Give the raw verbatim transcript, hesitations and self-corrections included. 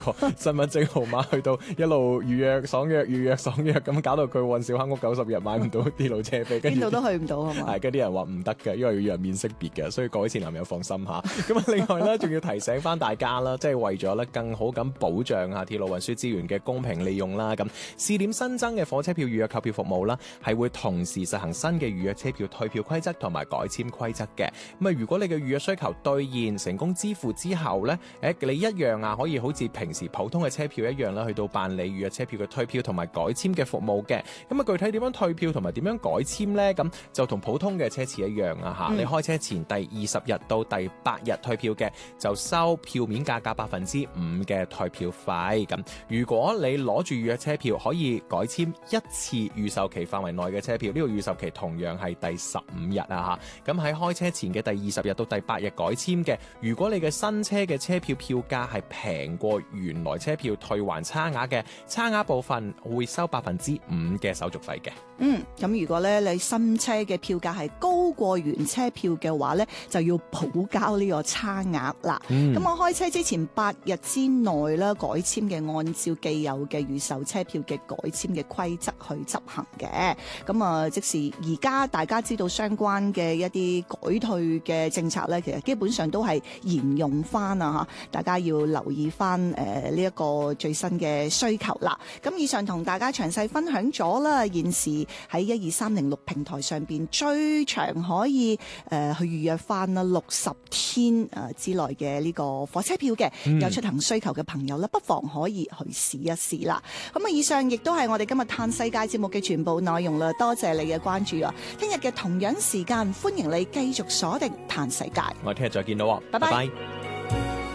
個身份證號碼，去到一路預約爽約預約爽約咁，搞到佢混小黑屋九十日買唔到鐵路車飛， 邊度都去唔到係嘛？ 係，跟啲人話唔得嘅，因為要人面識別嘅，所以各位前男友放心下。咁啊，另外咧，仲要提醒翻大家啦，即係為咗咧更好咁保障下鐵路運輸資源嘅公平利用啦。咁試點新增嘅火車票預約購票服務啦，係會同時實行新嘅預約車票退票規則同埋改簽規則嘅。咁啊，如果你嘅預約需求兌現成功支付之後咧，誒你一樣啊可以好似平時普通嘅車票一樣啦，去到辦理預約車票嘅退票同埋改簽嘅服務嘅。咁啊，具體點樣退票同埋點樣改簽呢？咁就同普通嘅車次一樣啊嚇！嗯、你開車前第二十日到第八日退票嘅，就收票面價格百分之五嘅退票費。咁如果你攞住預約車票，可以改簽一次預售期範圍內嘅車票，呢、這個預售期同樣係第十五日啊嚇！咁喺開車前嘅第二十日到第八日改簽嘅，如果你嘅新車嘅車票票價係平過原來車票退還差額嘅，差額部分會收百分之五嘅手續費嘅。 嗯，咁如果咧你新車嘅票價係高過原車票嘅話咧，就要補交呢個差額啦。咁、嗯、我開車之前八日之內啦，改簽嘅按照既有嘅預售車票嘅改簽嘅規則去執行嘅。咁啊，即使而家大家知道相關嘅一啲改退嘅政策咧，其實基本上都係沿用翻啊嚇，大家要留意翻誒呢一個最新嘅需求啦。咁以上同大家詳細分享咗啦，現時喺一二三零六平台上邊最長可以誒、呃、去預約翻啦六十天誒之內嘅呢個火車票嘅，嗯、有出行需求嘅朋友咧，不妨可以去試一試啦。咁啊，以上亦都係我哋今日嘆世界節目嘅全部內容啦，多謝你嘅關注啊！聽日嘅同樣時間，歡迎你繼續鎖定嘆世界。 我哋聽日再見到，拜拜。拜拜。